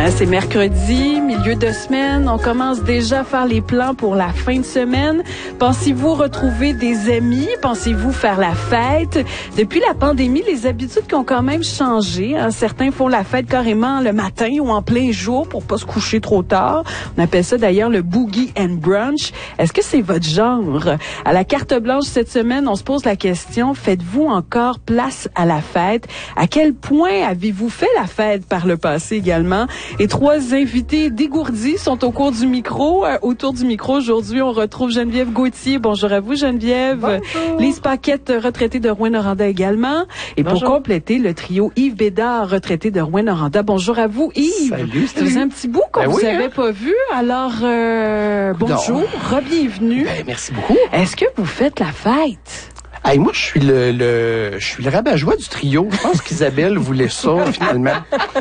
C'est mercredi, milieu de semaine. On commence déjà à faire les plans pour la fin de semaine. Pensez-vous retrouver des amis? Pensez-vous faire la fête? Depuis la pandémie, les habitudes qui ont quand même changé. Certains font la fête carrément le matin ou en plein jour pour pas se coucher trop tard. On appelle ça d'ailleurs le boogie and brunch. Est-ce que c'est votre genre? À la carte blanche cette semaine, on se pose la question, faites-vous encore place à la fête? À quel point avez-vous fait la fête par le passé également? Et trois invités dégourdis sont au cours du micro. Autour du micro, aujourd'hui, on retrouve Geneviève Gauthier. Bonjour à vous, Geneviève. Bonjour. Lise Paquette, retraitée de Rouyn-Noranda également. Et bonjour. Pour compléter le trio, Yves Bédard, retraité de Rouyn-Noranda. Bonjour à vous, Yves. Salut. Ça faisait un petit bout qu'on vous avait pas vu. Alors, bonjour, re-bienvenue. Merci beaucoup. Est-ce que vous faites la fête? Hey, moi, je suis le rabat-joie du trio. Je pense qu'Isabelle voulait ça, finalement.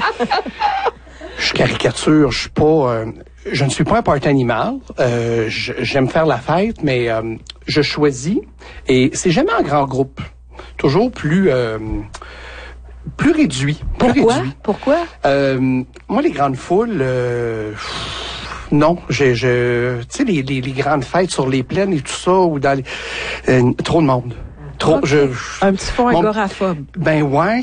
Je caricature, je ne suis pas un party animal. J'aime faire la fête, mais je choisis. Et c'est jamais en grand groupe. Toujours plus réduit. Pourquoi? Moi, les grandes foules... non, tu sais, les grandes fêtes sur les plaines et tout ça, ou dans trop de monde. Trop, okay. Un petit fond agoraphobe. Ben ouais.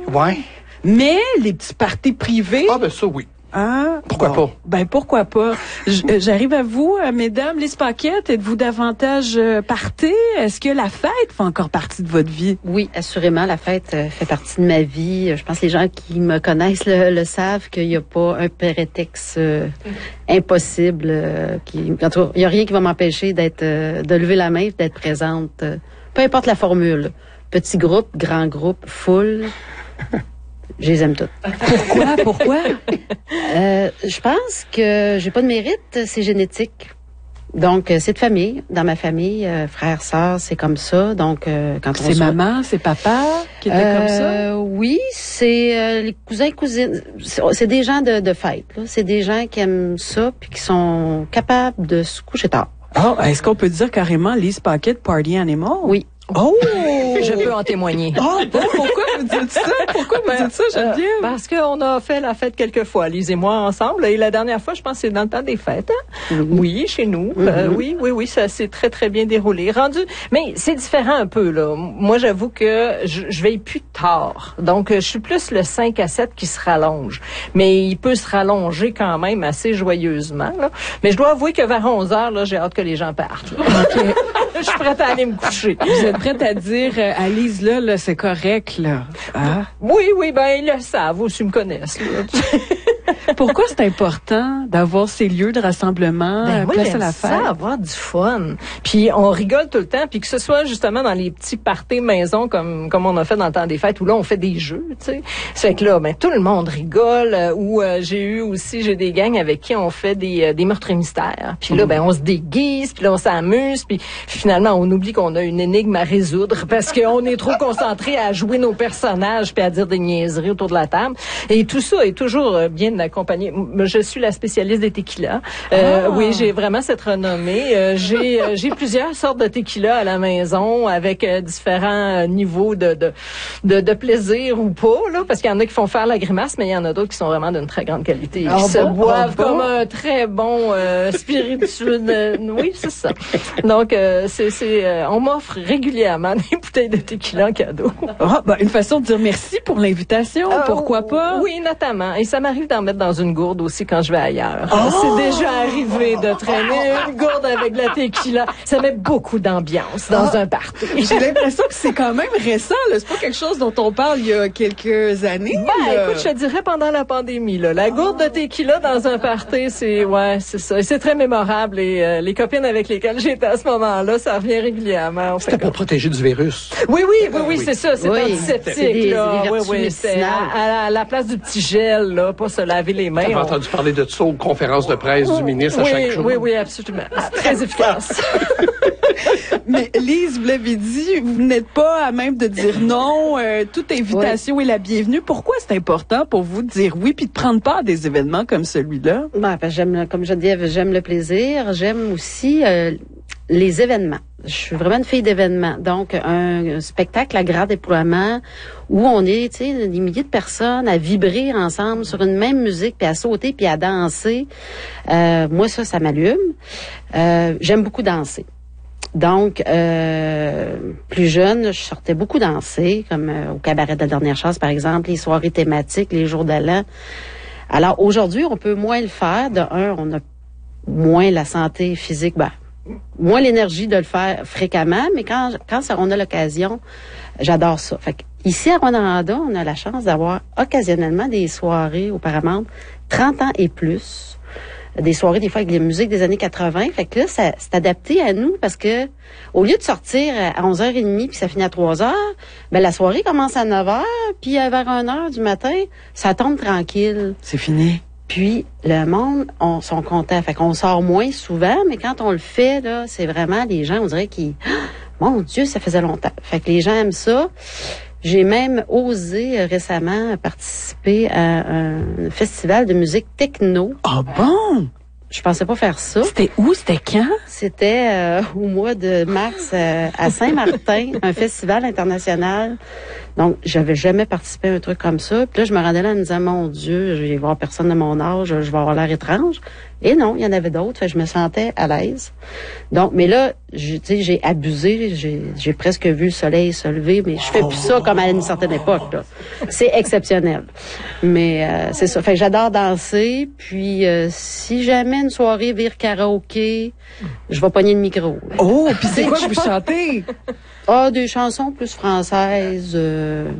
Mais les petits parties privés. Ah ben ça oui. Hein? Pourquoi pas? Ben pourquoi pas? J'arrive à vous, mesdames, les Paquette, êtes-vous davantage party? Est-ce que la fête fait encore partie de votre vie? Oui, assurément, la fête fait partie de ma vie. Je pense que les gens qui me connaissent le savent qu'il n'y a pas un prétexte impossible. Il n'y a rien qui va m'empêcher de lever la main et d'être présente. Peu importe la formule. Petit groupe, grand groupe, foule. Je les aime toutes. Pourquoi? Je pense que j'ai pas de mérite, c'est génétique. Donc, c'est de famille. Dans ma famille, frères, sœurs, c'est comme ça. Donc, quand on c'est maman, c'est papa qui étaient comme ça? Oui, c'est les cousins et cousines. C'est des gens de fête. Là. C'est des gens qui aiment ça puis qui sont capables de se coucher tard. Oh, est-ce qu'on peut dire carrément Lise Paquette Party Animal? Oui. Oh! Je peux en témoigner. Oh, pourquoi vous dites ça? Pourquoi vous dites ça, Geneviève? Parce qu'on a fait la fête quelques fois, Lise et moi, ensemble. Et la dernière fois, je pense que c'est dans le temps des fêtes. Hein? Mm-hmm. Oui, chez nous. Mm-hmm. Oui, ça s'est très, très bien déroulé. Mais c'est différent un peu, là. Moi, j'avoue que je veille plus tard. Donc, je suis plus le 5 à 7 qui se rallonge. Mais il peut se rallonger quand même assez joyeusement, là. Mais je dois avouer que vers 11 heures, là, j'ai hâte que les gens partent. Okay. Je suis prête à aller me coucher. Vous êtes prête à dire à Lise, là, c'est correct, là? Hein? Oui, ben, ils le savent, aussi me connaissent, là. Pourquoi c'est important d'avoir ces lieux de rassemblement, place à la fête? Ça, avoir du fun. Puis on rigole tout le temps, puis que ce soit justement dans les petits parties maison comme on a fait dans le temps des fêtes, où là on fait des jeux, tu sais. C'est que là, ben tout le monde rigole. Ou j'ai des gangs avec qui on fait des meurtres et mystères. Puis là, ben on se déguise, puis là on s'amuse, puis finalement on oublie qu'on a une énigme à résoudre parce qu'on est trop concentré à jouer nos personnages puis à dire des niaiseries autour de la table. Et tout ça est toujours bien accompagné. Je suis la spécialiste des tequilas. Oui, j'ai vraiment cette renommée. J'ai plusieurs sortes de tequilas à la maison avec différents niveaux de plaisir ou pas, là, parce qu'il y en a qui font faire la grimace, mais il y en a d'autres qui sont vraiment d'une très grande qualité. Ils se boivent comme un très bon spiritueux. Oui, c'est ça. Donc, on m'offre régulièrement des bouteilles de tequila en cadeau. Une façon de dire merci pour l'invitation. Pourquoi pas? Oui, notamment. Et ça m'arrive d'en mettre dans une gourde aussi quand je vais ailleurs. C'est déjà arrivé de traîner une gourde avec de la tequila. Ça met beaucoup d'ambiance dans un party. J'ai l'impression que c'est quand même récent, là. C'est pas quelque chose dont on parle il y a quelques années. Écoute, je te dirais pendant la pandémie, là. La gourde de tequila dans un party, c'est ça. Et c'est très mémorable. Et les copines avec lesquelles j'étais à ce moment-là, ça revient régulièrement. C'était pour protéger du virus. Oui, c'est ça. C'est antiseptique, là. Oui, c'est à la place du petit gel, là, pas se laver les mains. J'ai entendu parler de ça aux conférences de presse du ministre à chaque jour. Oui, absolument. C'est très efficace. Mais Lise, vous l'avez dit, vous n'êtes pas à même de dire non. Toute invitation est la bienvenue. Pourquoi c'est important pour vous de dire oui puis de prendre part à des événements comme celui-là? J'aime, comme je dis, j'aime le plaisir. J'aime aussi les événements. Je suis vraiment une fille d'événements. Donc, un spectacle à grand déploiement où on est, tu sais, des milliers de personnes à vibrer ensemble sur une même musique, puis à sauter, puis à danser. Moi, ça m'allume. J'aime beaucoup danser. Donc, plus jeune, je sortais beaucoup danser, comme au cabaret de la dernière chance, par exemple, les soirées thématiques, les jours de l'an. Alors, aujourd'hui, on peut moins le faire. De un, on a moins la santé physique, moins l'énergie de le faire fréquemment, mais quand on a l'occasion, j'adore ça. Fait que ici, à Rwanda, on a la chance d'avoir occasionnellement des soirées au Paramount 30 ans et plus. Des soirées, des fois, avec la musique des années 80. Fait que là, c'est adapté à nous parce que au lieu de sortir à 11h30 puis ça finit à 3h, la soirée commence à 9h, puis vers 1h du matin, ça tombe tranquille. C'est fini. Puis, le monde, sont contents. Fait qu'on sort moins souvent, mais quand on le fait, là, c'est vraiment les gens, on dirait qu'ils, mon Dieu, ça faisait longtemps. Fait que les gens aiment ça. J'ai même osé récemment participer à un festival de musique techno. Ah bon? Je pensais pas faire ça. C'était où? C'était quand? C'était au mois de mars à Saint-Martin, un festival international. Donc, j'avais jamais participé à un truc comme ça. Puis là, je me rendais là en me disant, mon Dieu, je vais voir personne de mon âge, je vais avoir l'air étrange. Et non, il y en avait d'autres. Fait que je me sentais à l'aise. Donc, mais là, j'ai abusé. J'ai presque vu le soleil se lever, mais je fais plus ça comme à une certaine époque, là. C'est exceptionnel. Mais c'est ça. Fait que j'adore danser. Puis, si jamais une soirée vire karaoké, je vais pogner le micro. Oh, puis c'est quoi que vous chantez? Des chansons plus françaises.